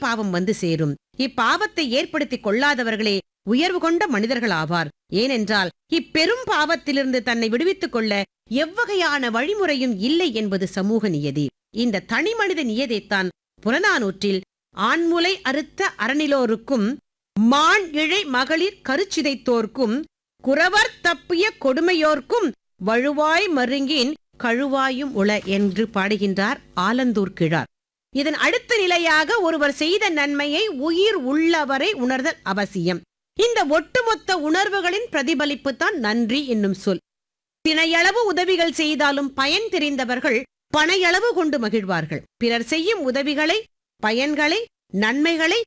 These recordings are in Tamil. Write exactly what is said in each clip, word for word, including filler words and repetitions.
பாவம் வந்து சேரும். இப்பாவத்தை ஏற்படுத்திக் கொள்ளாதவர்களே உயர்வு கொண்ட மனிதர்கள் ஆவார். ஏனென்றால் இப்பெரும் பாவத்திலிருந்து தன்னை விடுவித்துக் கொள்ள எவ்வகையான வழிமுறையும் இல்லை என்பது சமூக நியதி. இந்த தனி மனித நியதைத்தான் புறநானூற்றில் ஆண்முலை அறுத்த அறநிலோருக்கும் மான் இழை மகளிர் கருச்சிதைத்தோர்க்கும் குறவர் தப்பிய கொடுமையோர்க்கும் வழுவாய் மருங்கின் கழுவாயும் உள என்று பாடுகின்றார் ஆலந்தூர் கிழார். இதன் அடுத்த நிலையாக ஒருவர் செய்த நன்மையை உயிர் உள்ளவரை உணர்தல் அவசியம். இந்த ஒட்டுமொத்த உணர்வுகளின் பிரதிபலிப்பு தான் நன்றி என்னும் சொல். தினையளவு உதவிகள் செய்தாலும் பயன் தெரிந்தவர்கள் பனையளவு கொண்டு மகிழ்வார்கள். பிறர் செய்யும் உதவிகளை, பயன்களை, நன்மைகளை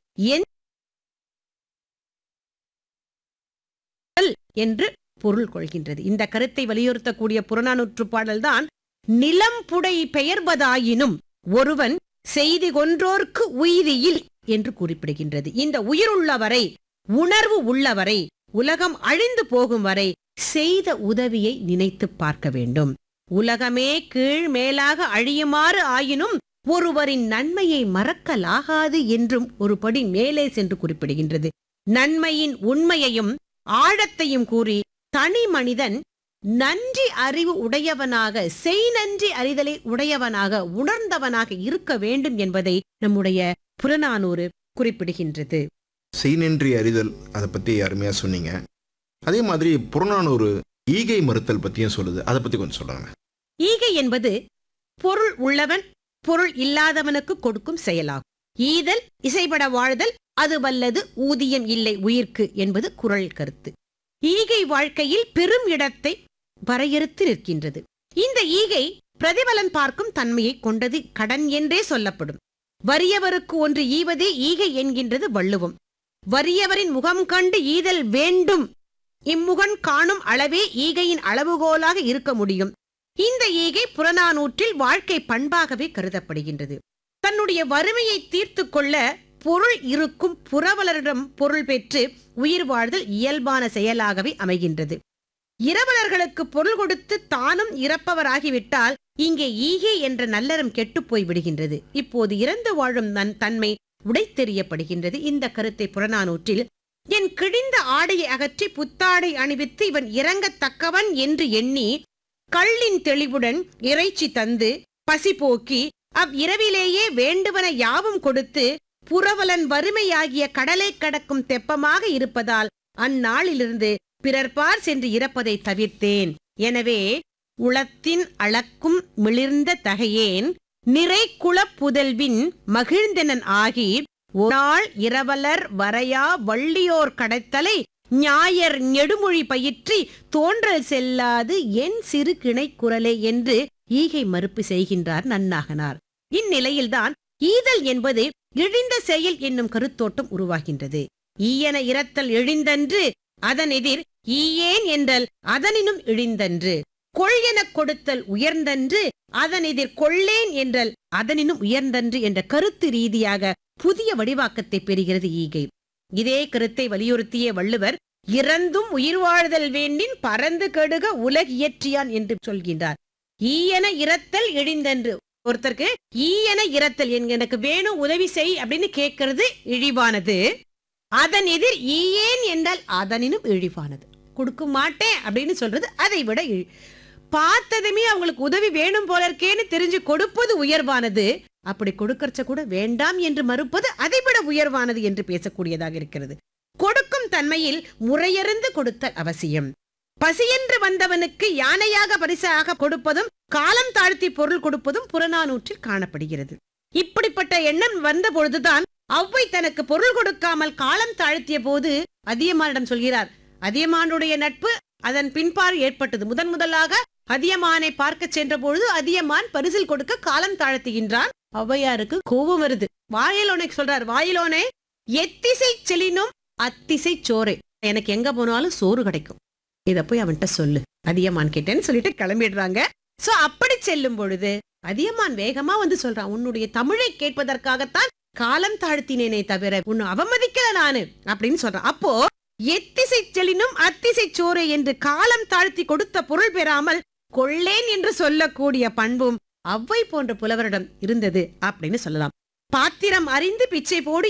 என்று பொருள் கொள்கின்றது. இந்த கருத்தை வலியுறுத்தக்கூடிய புறநானூற்று பாடல்தான் நிலம் புடை பெயர்வதாயினும் ஒருவன் செய்தி கொன்றோர்க்கு உயிரியில் என்று குறிப்பிடுகின்றது. இந்த உயிர் உள்ளவரை, உணர்வு உள்ளவரை, உலகம் அழிந்து போகும் வரை செய்த உதவியை நினைத்து பார்க்க வேண்டும். உலகமே கீழ் மேலாக அழியுமாறு ஆயினும் ஒருவரின் நன்மையை மறக்கலாகாது என்றும் ஒரு படி மேலே சென்று குறிப்பிடுகின்றது. நன்மையின் உண்மையையும் ஆழத்தையும் கூறி தனி மனிதன் நன்றி அறிவு உடையவனாக, செய் நன்றி அறிதலை உடையவனாக, உணர்ந்தவனாக இருக்க வேண்டும் என்பதை நம்முடைய புறநானூறு குறிப்பிடுகின்றது. செய் நன்றி அறிதல், அதை பத்தி அருமையா சொன்னீங்க. அதே மாதிரி புறநானூறு ஈகை மறுத்தல் பத்தியும் சொல்லுது. அதை பத்தி கொஞ்சம் சொல்லுங்க. ஈகை என்பது பொருள் உள்ளவன் பொருள் இல்லாதவனுக்கு கொடுக்கும் செயலாகும். ஈதல் இசைபட வாழ்தல், அது வல்லது ஊதியம் இல்லை உயிர்க்கு என்பது குறள் கருத்து. ஈகை வாழ்க்கையில் பெரும் இடத்தை வரையறுத்து நிற்கின்றது. இந்த ஈகை பிரதிபலன் பார்க்கும் தன்மையை கொண்டது கடன் என்றே சொல்லப்படும். வறியவருக்கு ஒன்று ஈவதே ஈகை என்கின்றது வள்ளுவம். வறியவரின் முகம் கண்டு ஈதல் வேண்டும். இம்முகன் காணும் அளவே ஈகையின் அளவுகோலாக இருக்க முடியும். இந்த ஈகை புறநானூற்றில் வாழ்க்கை பண்பாகவே கருதப்படுகின்றது. தன்னுடைய வறுமையை தீர்த்து கொள்ள பொருள் இருக்கும் புறவலரிடம் பொருள் பெற்று உயிர் வாழ்தல் இயல்பான செயலாகவே அமைகின்றது. இரவலர்களுக்கு பொருள் கொடுத்து தானும் இறப்பவராகிவிட்டால் இங்கே ஈகை என்ற நல்லறம் கெட்டுப்போய் விடுகின்றது. இப்போது இறந்து வாழும் நன் தன்மை உடைத்தெறியப்படுகின்றது. இந்த கருத்தை புறநானூற்றில் என் கிழிந்த ஆடையை அகற்றி புத்தாடை அணிவித்து இவன் இறங்கத்தக்கவன் என்று எண்ணி கள்ளின் தெளிவுடன் இறைச்சி தந்து பசி போக்கி அவ் இரவிலேயே வேண்டுவன யாவும் கொடுத்து புறவலன் வறுமையாகிய கடலை கடக்கும் தெப்பமாக இருப்பதால் அந்நாளிலிருந்து பிறர்பார் சென்று இறப்பதை தவிர்த்தேன். எனவே உளத்தின் அளக்கும் மிளிர்ந்த தகையேன் நிறை குளப் புதல்வின் மகிழ்ந்தனன் ஆகி ஒருநாள் இரவலர் வரையா வள்ளியோர் கடத்தலை ஞாயர் நெடுமொழி பயிற்றி தோன்றல் செல்லாது என் சிறு கிணை குரலே என்று ஈகை மறுப்பு செய்கின்றார் நன்னாகனார். இந்நிலையில்தான் ஈதல் என்பது இழிந்த செயல் என்னும் கருத்தோட்டம் உருவாகின்றது. ஈயன இரத்தல் இழிந்தன்று அதன் எதிர் ஈயேன் என்றல் அதனினும் இழிந்தன்று. கொள் எனக் கொடுத்தல் உயர்ந்தன்று அதன் எதிர் கொள்ளேன் என்றல் அதனினும் உயர்ந்தன்று என்ற கருத்து ரீதியாக புதிய வடிவாக்கத்தை பெறுகிறது ஈகை. இதே கருத்தை வலியுறுத்திய வள்ளுவர் இறந்தும் உயிர் வாழ்தல் வேண்டின் பறந்து கெடுக உலகியற்றியான் என்று சொல்கின்றார். ஈயன இரத்தல் இழிந்தன்று. ஒருத்தருக்கு ஈயன இரத்தல் எனக்கு வேணும் உதவி செய் அப்படின்னு கேட்கறது இழிவானது. அதன் எதிர் ஈயேன் என்றால் அதனினும் இழிவானது. கொடுக்க மாட்டேன் அப்படின்னு சொல்றது அதை விட இழி. பார்த்ததுமே அவங்களுக்கு உதவி வேணும் போல இருக்கேன்னு தெரிஞ்சு கொடுப்பது உயர்வானது. அப்படி கொடுக்கறச்ச கூட வேண்டாம் என்று மறுப்பது அதை விட உயர்வானது என்று பேசக்கூடியதாக இருக்கிறது. கொடுக்கும் தன்மையில் முறையறிந்து கொடுத்தல் அவசியம். பசியென்று வந்தவனுக்கு யானையாக பரிசாக கொடுப்பதும் காலம் தாழ்த்தி பொருள் கொடுப்பதும் புறநானூற்றில் காணப்படுகிறது. இப்படிப்பட்ட எண்ணம் வந்த பொழுதுதான் அவ்வை தனக்கு பொருள் கொடுக்காமல் காலம் தாழ்த்திய போது அதியமானிடம் சொல்கிறார். அதியமானுடைய நட்பு அதன் பின்பாறு ஏற்பட்டது. முதன் முதலாக அதியமானை பார்க்க சென்ற பொழுது அதியமான் பரிசில் கொடுக்க காலம் தாழ்த்துகின்றான். ஔவையாருக்கு கோபம் வருது. வாயிலோனை சொல்றார், வாயிலோனே எத்திசை செலினும் அத்திசை சோரை, எனக்கு எங்க போனாலும் சோறு கிடைக்கும், இத போய் அவன்கிட்ட சொல்லு அதியமான் கேட்டேன்னு சொல்லிட்டு கிளம்பிடுறாங்க. சோ அப்படி செல்லும் பொழுது அதியமான் வேகமா வந்து சொல்றான், உன்னுடைய தமிழை கேட்பதற்காகத்தான் காலம் தாழ்த்தினேனே தவிர உன்னை அவமதிக்கல நானு அப்படின்னு சொல்றான். அப்போ எத்திசை செலினும் அத்திசை சோரை என்று காலம் தாழ்த்தி கொடுத்த பொருள் பெறாமல் கொள்ளேன் என்று சொல்லக்கூடிய பண்பும் அவ்வை போன்ற புலவரிடம் இருந்தது அப்படின்னு சொல்லலாம். பாத்திரம் அறிந்து பிச்சை போடு